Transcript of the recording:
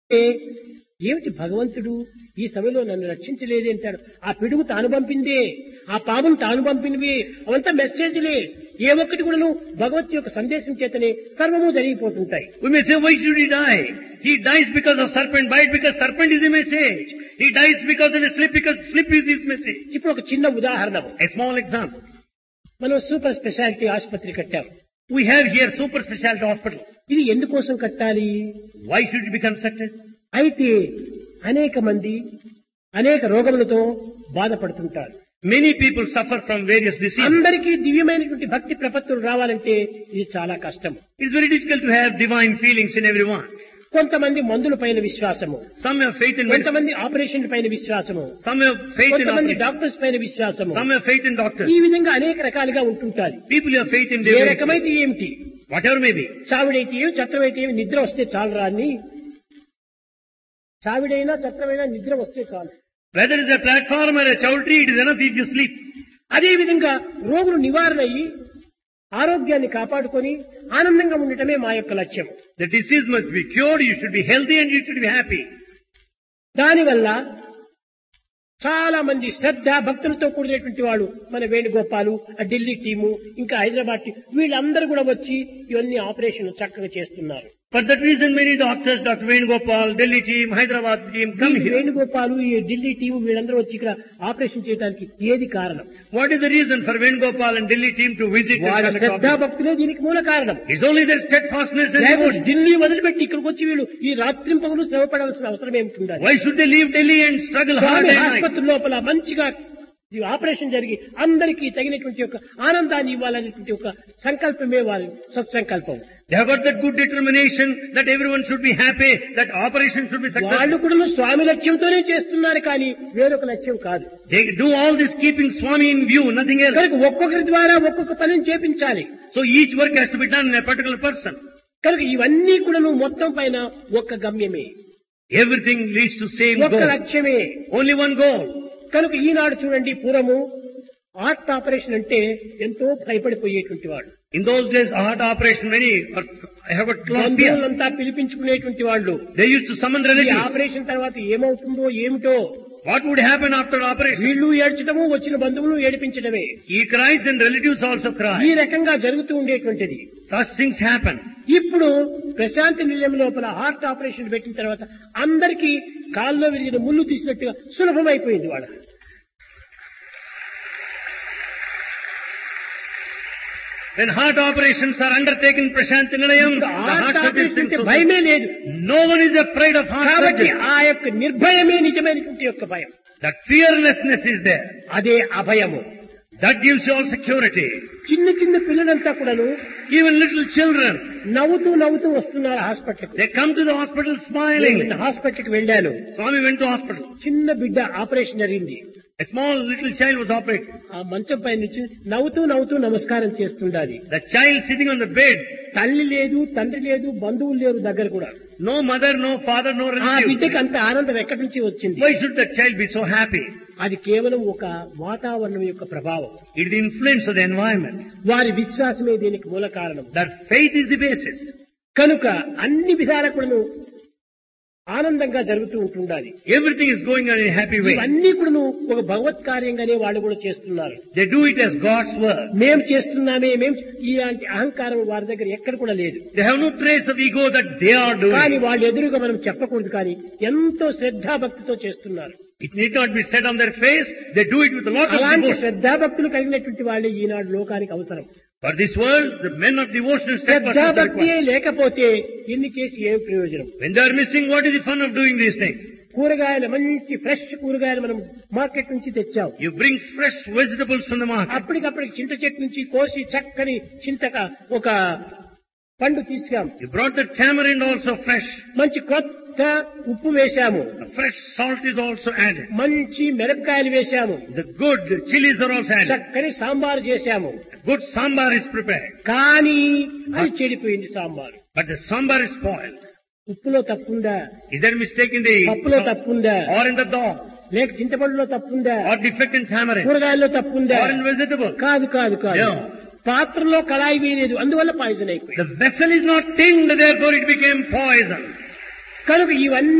ఏమిటి భగవంతుడు ఈ సమయంలో నన్ను రక్షించలేదే అంటాడు. ఆ పిడుగు తాను పంపిందే, ఆ పామును తాను పంపినవి, అవంతా మెసేజ్లే. ఏ ఒక్కటి కూడాను భగవత్ యొక్క సందేశం చేతనే సర్వము జరిగిపోతుంటాయి. We may say, why should he die? He dies because of serpent bite, because serpent is a message. He dies because of a slip, because slip is his message. ఇప్పుడు ఒక చిన్న ఉదాహరణ. A small example. మనం super speciality ఆసుపత్రి కట్టాం. We have here super specialty hospital. ఇది ఎందుకోసం కట్టాలి? Why should it be constructed? అయితే అనేక మంది అనేక రోగములతో బాధపడుతుంటారు. Many people suffer from various diseases. అందరికీ దివ్యమైనటువంటి భక్తి ప్రపత్తులు రావాలంటే ఇది చాలా కష్టం. It's very difficult to have divine feelings in everyone. కొంతమంది మందుల పైన విశ్వాసము, Some have faith in medicine. కొంతమంది ఆపరేషన్ పైన విశ్వాసము, Some have faith in కొంతమంది operation. డాక్టర్స్ పైన విశ్వాసము. Some have faith in doctors. ఈ విధంగా అనేక రకాలుగా ఉంటుంటారు. People have faith in A different. రకమైతే ఏమిటి, Whatever may be. చావిడైతే ఏమి, చత్రమైతే ఏమి, నిద్ర వస్తే చాలు రాని. చావిడైనా చత్రమైనా నిద్ర వస్తే చాలు. Whether it's a platform or a chowdhury, it is enough if you sleep. అదే విధంగా రోగులు నివారణ అయ్యి ఆరోగ్యాన్ని కాపాడుకొని ఆనందంగా ఉండటమే మా యొక్క లక్ష్యం. The disease must be cured, you should be healthy and you should be happy. దానివల్ల చాలా మంది శ్రద్ధ భక్తులతో కూడినటువంటి వాళ్ళు మన వేణుగోపాలు, ఆ ఢిల్లీ టీము, ఇంకా హైదరాబాద్ టీం, వీళ్ళందరూ కూడా వచ్చి ఇవన్నీ ఆపరేషన్ చక్కగా చేస్తున్నారు. For that reason, many doctors, Dr. Venugopal, Delhi team, Hyderabad team come ఈ here. వేణుగోపాలు, ఈ ఢిల్లీ టీము వీళ్ళందరూ వచ్చి ఇక్కడ ఆపరేషన్ చేయడానికి ఏది కారణం? What is the reason for Venugopal and Delhi team to visit this వాళ్ళ kind of శ్రద్ధా problem? భక్తులే దీనికి మూల కారణం. It's only their steadfastness and లేకపోతే devotion. ఢిల్లీ వదిలిపెట్టి ఇక్కడికి వచ్చి వీళ్ళు ఈ రాత్రింపగలు శ్రమపడాల్సిన అవసరం ఏమిటి ఉండాలి? Why should they leave Delhi and struggle hard Swamy at night? ఆసుపత్రి లోపల మంచిగా ఈ ఆపరేషన్ జరిగి అందరికీ తగినటువంటి ఒక ఆనందాన్ని ఇవ్వాలనేటువంటి ఒక సంకల్పమే వారి సత్సంకల్పం. They have got that good determination that everyone should be happy, that operation should be వాళ్ళు successful. కూడా స్వామి లక్ష్యంతోనే చేస్తున్నారు కానీ వేరొక లక్ష్యం కాదు. They do all this keeping Swami in view, nothing else. కనుక ఒక్కొక్కరి ద్వారా ఒక్కొక్క పనిని చేపించాలి. So each work has to be done in a particular person. కనుక ఇవన్నీ కూడా మొత్తం పైన ఒక్క గమ్యమే, Everything leads to same ఒక్క goal. లక్ష్యమే. Only one goal. కనుక ఈనాడు చూడండి, పూర్వము హార్ట్ ఆపరేషన్ అంటే ఎంతో భయపడిపోయేటువంటి వాడు. In those days, a heart operation, many have got lot of fear. బంధువులంతా పిలిపించుకునేటువంటి వాళ్ళు. They used to summon ఈ relatives. ఆపరేషన్ తర్వాత ఏమవుతుందో ఏమిటో, What would happen after operation? వీళ్ళు ఏడ్చడము, వచ్చిన బంధువులు ఏడిపించడమే, He cries and relatives also ఈ cry. రకంగా జరుగుతూ ఉండేటువంటిది. Such things happen. ఇప్పుడు ప్రశాంతి నిలయం లోపల హార్ట్ ఆపరేషన్ పెట్టిన తర్వాత అందరికీ కాల్లో విరిగిన ముళ్ళు తీసినట్టుగా సులభమైపోయింది వాళ్ళ. When heart operations are undertaken in Prashanthi Nilayam, the heart heart surgery operation అంటే seems so భయమే లేదు. No one is afraid of heart కాబట్టి surgery. ఆ యొక్క నిర్భయమే నిజమైనటువంటి యొక్క భయం. That fearlessness is there. అదే అభయము. That gives you all security. చిన్న చిన్న పిల్లలంతా కూడాను Even little children, నవ్వుతూ నవ్వుతూ వస్తున్నారు హాస్పిటల్కి. they come to the hospital smiling. నేను హాస్పిటల్కి వెళ్ళాను. Swami went to hospital. చిన్న బిడ్డ ఆపరేషన్ జరిగింది. A small little child was operated. ఆ మంచం పై నుంచి నవ్వుతూ నవ్వుతూ నమస్కారం చేస్తుండాలి. The child sitting on the bed. తల్లి లేదు, తండ్రి లేదు, బంధువులు లేరు దగ్గర కూడా. No mother, no father, no ఆ relative. బిడ్డకి అంత ఆనందం ఎక్కడి నుంచి వచ్చింది? Why should that child be so happy? అది కేవలం ఒక వాతావరణం యొక్క ప్రభావం. It is the influence of the environment. వారి విశ్వాసమే దీనికి మూల కారణం. That faith is the basis. కనుక అన్ని విధాల కూడాను ఆనందంగా జరుగుతూ ఉంటుండాలి. Everything is going on in a happy way. ఇవన్నీ కూడాను ఒక భగవత్ కార్యంగానే వాళ్ళు కూడా చేస్తున్నారు. They do it as God's work. మేం చేస్తున్నామే, మేం ఇలాంటి అహంకారం వారి దగ్గర ఎక్కడ కూడా లేదు. They have no trace of ego that they are కానీ doing. వాళ్ళు ఎదురుగా మనం చెప్పకూడదు, కానీ ఎంతో శ్రద్ధాభక్తితో చేస్తున్నారు. It need not be said on their face. They do it with a lot of అలాంటి devotion. శ్రద్ధాభక్తులు కలిగినటువంటి వాళ్ళే ఈనాడు లోకానికి అవసరం. For this world, the men of devotion and steadfastness are శ్రద్ధాభక్తియే required. లేకపోతే ఎన్ని చేసి ఏం ప్రయోజనం? When they are missing, what is the fun of doing these things? కూరగాయలు, మంచి ఫ్రెష్ కూరగాయలు మనం మార్కెట్ నుంచి తెచ్చాం. You bring fresh vegetables from the market. అప్పటికప్పటికి చింత చెట్టు నుంచి కోసి చక్కని చింతక ఒక పండు తీసుకాం. You brought the tamarind also fresh. మంచి కొత్త ఉప్పు వేశాము. The fresh salt is also added. మంచి మిరపకాయలు వేశాము. The good chilies are also added. చక్కని సాంబారు చేశాము. Good sambar is prepared. కానీ అది చెడిపోయింది sambar. But the sambar is spoiled. ఉప్పులో తప్పుందా, Is there mistake in the పప్పులో తప్పుందా, or in the dog? లేక చింతపండులో తప్పుందా, Or defect in tamarind? కూరగాయల్లో తప్పుందా? Or in vegetable? కాదు కాదు కాదు. No. పాత్రలో కళాయి వేయలేదు, అందువల్ల పాయిజన్ అయిపోయింది. The vessel is not tinged, therefore it became poison. కనుక ఇవన్నీ